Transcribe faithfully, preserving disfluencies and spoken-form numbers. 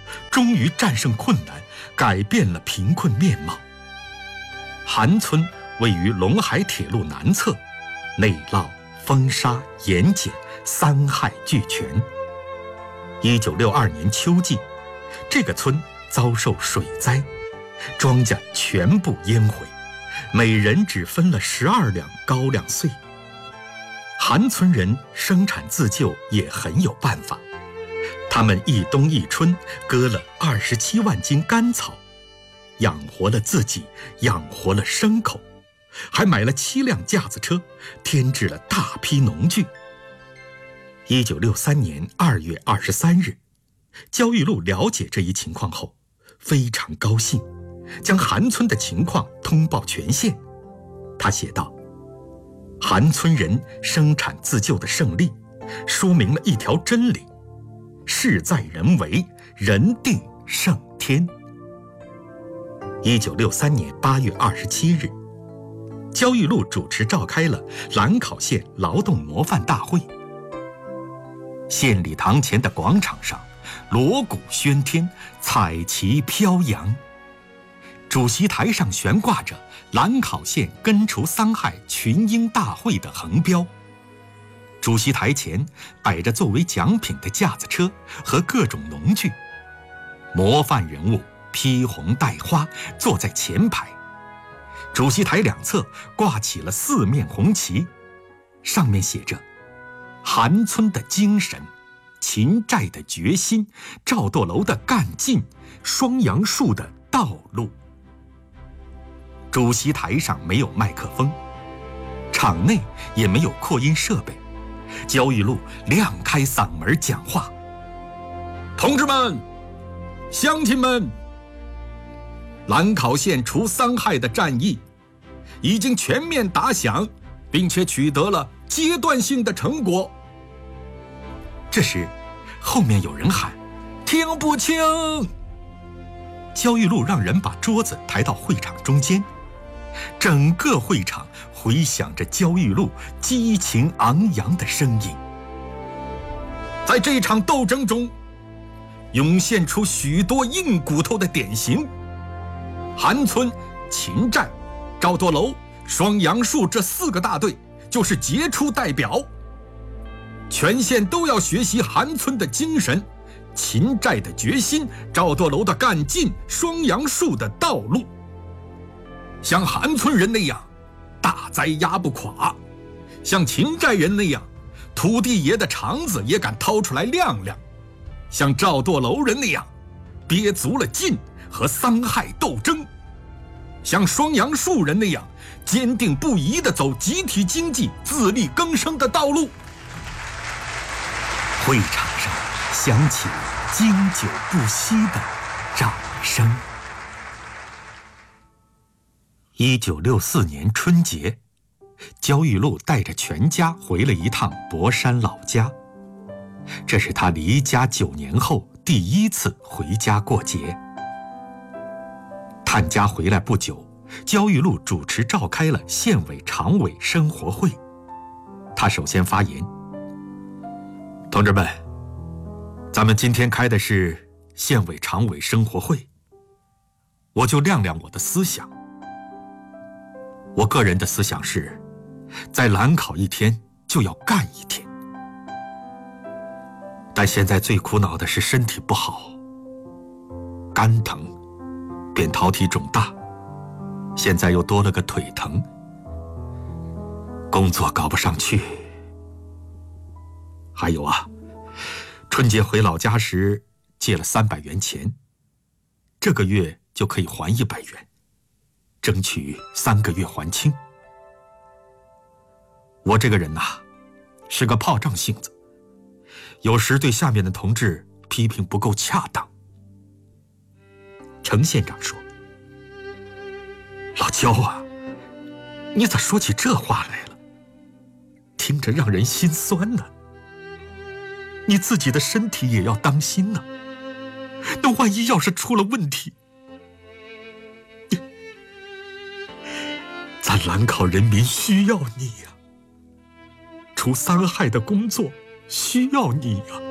终于战胜困难，改变了贫困面貌。韩村位于陇海铁路南侧，内涝、风沙、盐碱三害俱全。一九六二年秋季，这个村遭受水灾，庄稼全部淹毁，每人只分了十二两高粱穗。韩村人生产自救也很有办法，他们一冬一春割了二十七万斤干草，养活了自己，养活了牲口，还买了七辆架子车，添置了大批农具。一九六三年二月二十三日，焦裕禄了解这一情况后，非常高兴，将韩村的情况通报全县。他写道：韩村人生产自救的胜利，说明了一条真理：事在人为，人定胜天。一九六三年八月二十七日，焦裕禄主持召开了兰考县劳动模范大会。县礼堂前的广场上，锣鼓喧天，彩旗飘扬。主席台上悬挂着兰考县根除桑害群英大会的横标。主席台前摆着作为奖品的架子车和各种农具，模范人物披红戴花坐在前排。主席台两侧挂起了四面红旗，上面写着韩村的精神，秦寨的决心，赵舵楼的干劲，双杨树的道路。主席台上没有麦克风，场内也没有扩音设备，焦裕禄亮开嗓门讲话：同志们，乡亲们，兰考县除桑害的战役已经全面打响，并且取得了阶段性的成果。这时，后面有人喊：听不清！焦裕禄让人把桌子抬到会场中间，整个会场回响着焦裕禄激情昂扬的声音。在这场斗争中，涌现出许多硬骨头的典型。韩村、秦寨、赵舵楼、双杨树这四个大队就是杰出代表。全县都要学习韩村的精神，秦寨的决心，赵舵楼的干劲，双杨树的道路。像韩村人那样，大灾压不垮；像秦寨人那样，土地爷的肠子也敢掏出来亮亮；像赵舵楼人那样，憋足了劲和桑害斗争；像双杨树人那样，坚定不移地走集体经济、自力更生的道路。会场上响起经久不息的掌声。一九六四年春节，焦裕禄带着全家回了一趟博山老家，这是他离家九年后第一次回家过节。探家回来不久，焦裕禄主持召开了县委常委生活会。他首先发言：同志们，咱们今天开的是县委常委生活会，我就亮亮我的思想。我个人的思想是，在兰考一天就要干一天。但现在最苦恼的是身体不好，肝疼，扁桃体肿大，现在又多了个腿疼，工作搞不上去。还有啊，春节回老家时借了三百元钱，这个月就可以还一百元，争取三个月还清。我这个人呐、啊，是个炮仗性子，有时对下面的同志批评不够恰当。程县长说：老焦啊，你咋说起这话来了？听着让人心酸呢。你自己的身体也要当心呢，那万一要是出了问题，咱兰考人民需要你呀、除桑害的工作需要你呀、